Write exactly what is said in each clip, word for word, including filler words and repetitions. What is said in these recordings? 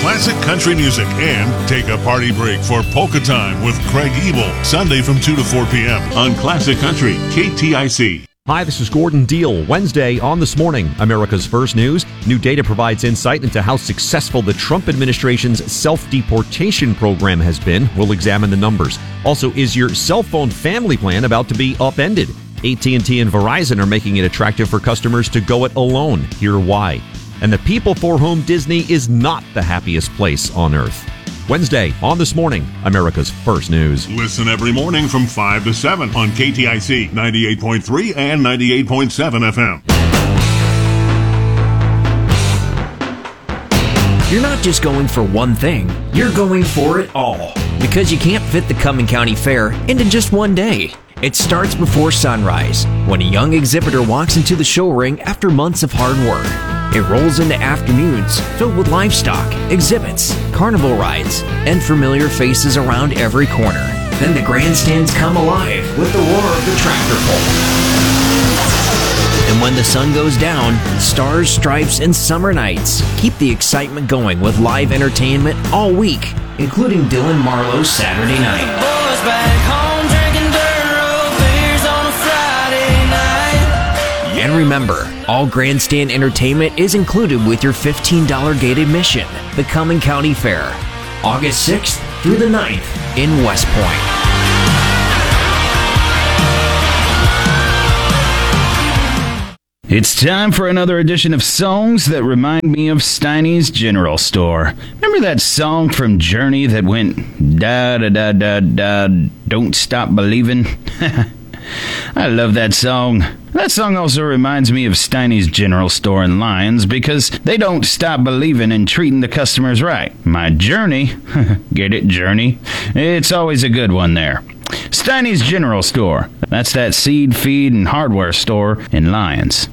classic country music, and take a party break for Polka Time with Craig Ebel, Sunday from two to four p.m. on Classic Country, K T I C. Hi, this is Gordon Deal. Wednesday on This Morning, America's First News. New data provides insight into how successful the Trump administration's self-deportation program has been. We'll examine the numbers. Also, is your cell phone family plan about to be upended? A T and T and Verizon are making it attractive for customers to go it alone. Hear why. And the people for whom Disney is not the happiest place on earth. Wednesday on This Morning, America's First News. Listen every morning from five to seven on K T I C ninety-eight point three and ninety-eight point seven F M. You're not just going for one thing, you're going for it all. Because you can't fit the Cumming County Fair into just one day. It starts before sunrise, when a young exhibitor walks into the show ring after months of hard work. It rolls into afternoons filled with livestock, exhibits, carnival rides, and familiar faces around every corner. Then the grandstands come alive with the roar of the tractor pull. And when the sun goes down, stars, stripes, and summer nights keep the excitement going with live entertainment all week, including Dylan Marlowe's Saturday night. Boys back home drinking dirt road beers on a Friday night. And remember, all grandstand entertainment is included with your fifteen dollars gate admission. The Cumming County Fair, August sixth through the ninth in West Point. It's time for another edition of Songs That Remind Me of Steiny's General Store. Remember that song from Journey that went da da da da da, don't stop believing? I love that song. That song also reminds me of Steiny's General Store in Lyons because they don't stop believing in treating the customers right. My journey, get it, journey? It's always a good one there. Steiny's General Store. That's that seed, feed, and hardware store in Lyons.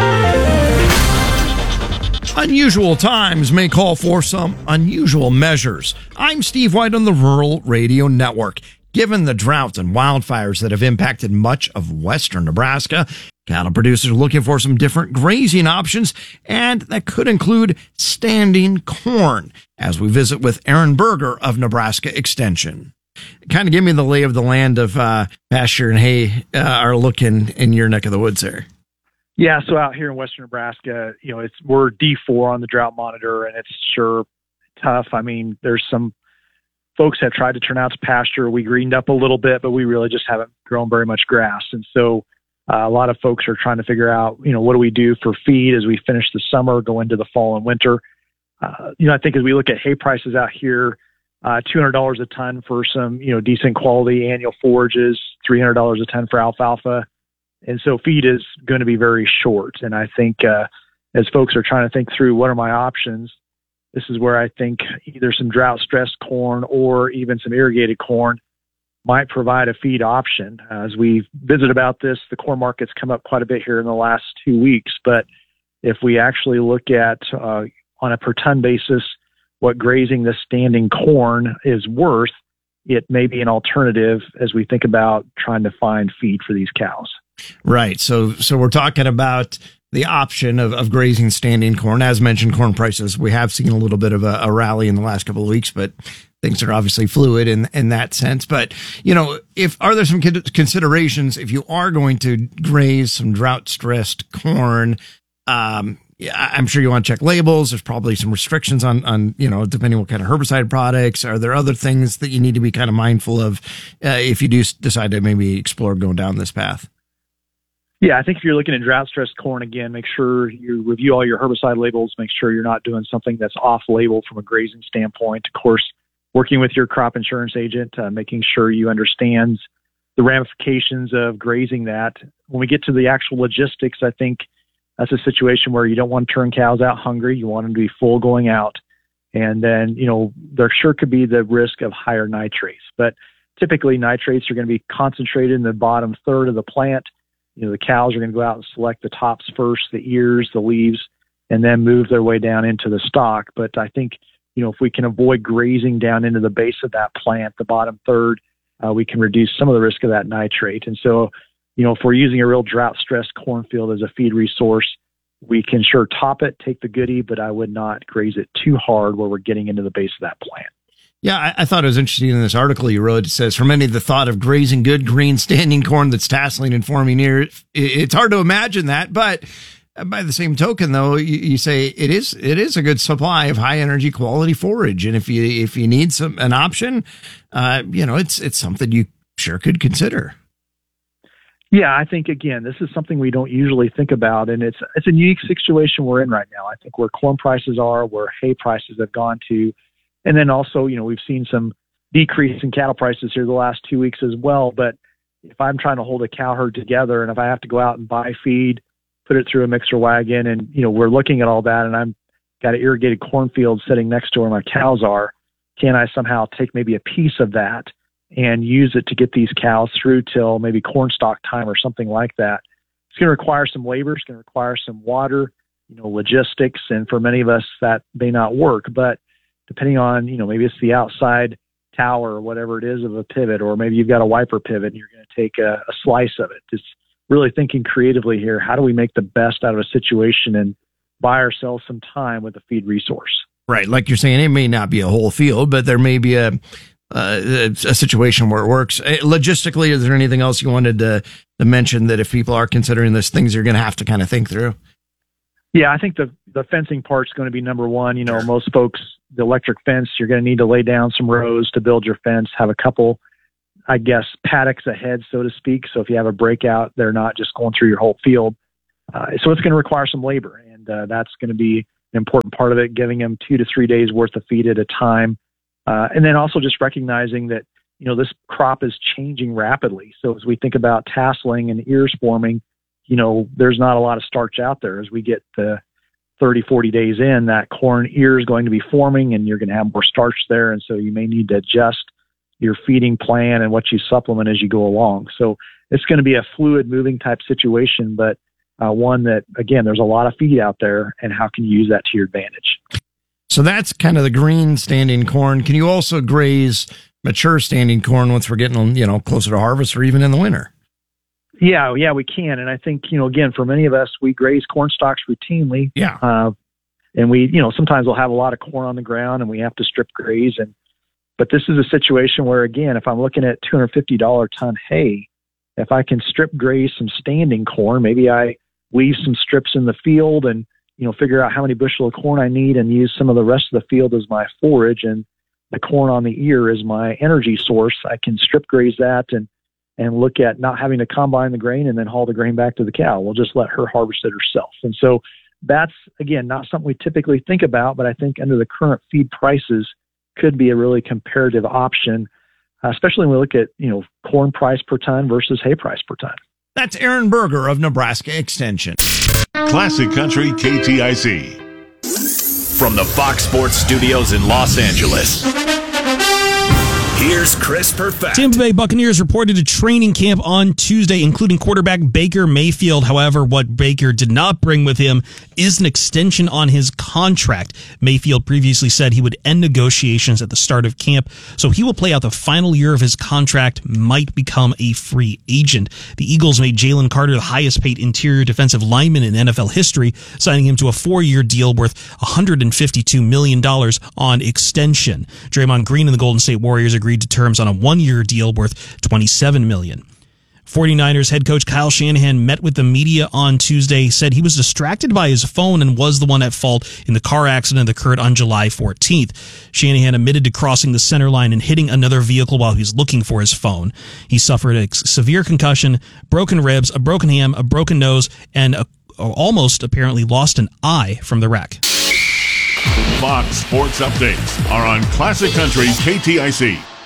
Unusual times may call for some unusual measures. I'm Steve White on the Rural Radio Network. Given the drought and wildfires that have impacted much of western Nebraska, cattle producers are looking for some different grazing options, and that could include standing corn, as we visit with Aaron Berger of Nebraska Extension. Kind of give me the lay of the land of uh, pasture and hay uh, are looking in your neck of the woods there. Yeah, so out here in western Nebraska, you know, it's we're D four on the drought monitor, and it's sure tough. I mean, there's some folks have tried to turn out to pasture. We greened up a little bit, but we really just haven't grown very much grass. And so uh, a lot of folks are trying to figure out, you know, what do we do for feed as we finish the summer, go into the fall and winter. Uh, you know, I think as we look at hay prices out here, uh, two hundred dollars a ton for some, you know, decent quality annual forages, three hundred dollars a ton for alfalfa. And so feed is going to be very short. And I think uh, as folks are trying to think through what are my options, this is where I think either some drought-stressed corn or even some irrigated corn might provide a feed option. Uh, as we visit about this, the corn market's come up quite a bit here in the last two weeks. But if we actually look at, uh, on a per ton basis, what grazing the standing corn is worth, it may be an alternative as we think about trying to find feed for these cows. Right. So, so we're talking about the option of, of grazing standing corn. As mentioned, corn prices, we have seen a little bit of a, a rally in the last couple of weeks, but things are obviously fluid in, in that sense. But, you know, if, are there some considerations if you are going to graze some drought stressed corn? Um, yeah, I'm sure you want to check labels. There's probably some restrictions on, on, you know, depending what kind of herbicide products. Are there other things that you need to be kind of mindful of uh, if you do decide to maybe explore going down this path? Yeah, I think if you're looking at drought-stressed corn, again, make sure you review all your herbicide labels. Make sure you're not doing something that's off-label from a grazing standpoint. Of course, working with your crop insurance agent, uh, making sure you understand the ramifications of grazing that. When we get to the actual logistics, I think that's a situation where you don't want to turn cows out hungry. You want them to be full going out. And then, you know, there sure could be the risk of higher nitrates. But typically, nitrates are going to be concentrated in the bottom third of the plant. You know, the cows are going to go out and select the tops first, the ears, the leaves, and then move their way down into the stalk. But I think, you know, if we can avoid grazing down into the base of that plant, the bottom third, uh, we can reduce some of the risk of that nitrate. And so, you know, if we're using a real drought-stressed cornfield as a feed resource, we can sure top it, take the goodie, but I would not graze it too hard where we're getting into the base of that plant. Yeah, I, I thought it was interesting in this article you wrote. It says, for many, the thought of grazing good green standing corn that's tasseling and forming ears, it, it's hard to imagine that. But by the same token, though, you, you say it is it is a good supply of high energy quality forage, and if you if you need some an option, uh, you know, it's it's something you sure could consider. Yeah, I think, again, this is something we don't usually think about, and it's it's a unique situation we're in right now. I think where corn prices are, where hay prices have gone to, and then also, you know, we've seen some decrease in cattle prices here the last two weeks as well. But if I'm trying to hold a cow herd together and if I have to go out and buy feed, put it through a mixer wagon, and, you know, we're looking at all that, and I'm got an irrigated cornfield sitting next to where my cows are, can I somehow take maybe a piece of that and use it to get these cows through till maybe corn stalk time or something like that? It's going to require some labor. It's going to require some water, you know, logistics. And for many of us, that may not work. But depending on, you know, maybe it's the outside tower or whatever it is of a pivot, or maybe you've got a wiper pivot and you're going to take a, a slice of it. It's really thinking creatively here. How do we make the best out of a situation and buy ourselves some time with a feed resource? Right. Like you're saying, it may not be a whole field, but there may be a, Uh, a situation where it works. Logistically, is there anything else you wanted to, to mention that if people are considering this, things you're going to have to kind of think through? Yeah, I think the the fencing part's going to be number one. You know, most folks, the electric fence, you're going to need to lay down some rows to build your fence, have a couple, I guess, paddocks ahead, so to speak. So if you have a breakout, they're not just going through your whole field. Uh, so it's going to require some labor, and uh, that's going to be an important part of it, giving them two to three days worth of feed at a time. Uh, and then also just recognizing that, you know, this crop is changing rapidly. So as we think about tasseling and ears forming, you know, there's not a lot of starch out there. As we get to thirty, forty days in, that corn ear is going to be forming and you're going to have more starch there. And so you may need to adjust your feeding plan and what you supplement as you go along. So it's going to be a fluid moving type situation, but uh, one that, again, there's a lot of feed out there, and how can you use that to your advantage? So that's kind of the green standing corn. Can you also graze mature standing corn once we're getting, you know, closer to harvest or even in the winter? Yeah, yeah, we can. And I think, you know, again, for many of us, we graze corn stalks routinely. Yeah. Uh, and we, you know, sometimes we'll have a lot of corn on the ground and we have to strip graze. And, but this is a situation where, again, if I'm looking at two hundred fifty dollars ton hay, if I can strip graze some standing corn, maybe I weave some strips in the field and, you know, figure out how many bushel of corn I need and use some of the rest of the field as my forage, and the corn on the ear is my energy source. I can strip graze that and, and look at not having to combine the grain and then haul the grain back to the cow. We'll just let her harvest it herself. And so that's, again, not something we typically think about, but I think under the current feed prices could be a really comparative option, uh, especially when we look at, you know, corn price per ton versus hay price per ton. That's Aaron Berger of Nebraska Extension. Classic Country K T I C. From the Fox Sports Studios in Los Angeles, here's Chris Perfett. Tampa Bay Buccaneers reported to training camp on Tuesday, including quarterback Baker Mayfield. However, what Baker did not bring with him is an extension on his contract. Mayfield previously said he would end negotiations at the start of camp, so he will play out the final year of his contract, might become a free agent. The Eagles made Jalen Carter the highest paid interior defensive lineman in N F L history, signing him to a four-year deal worth one hundred fifty-two million dollars on extension. Draymond Green and the Golden State Warriors agreed to terms on a one-year deal worth twenty-seven million dollars. 49ers head coach Kyle Shanahan met with the media on Tuesday, said he was distracted by his phone and was the one at fault in the car accident that occurred on July fourteenth. Shanahan admitted to crossing the center line and hitting another vehicle while he was looking for his phone. He suffered a severe concussion, broken ribs, a broken hand, a broken nose, and a, almost apparently lost an eye from the wreck. Fox Sports Updates are on Classic Country K T I C.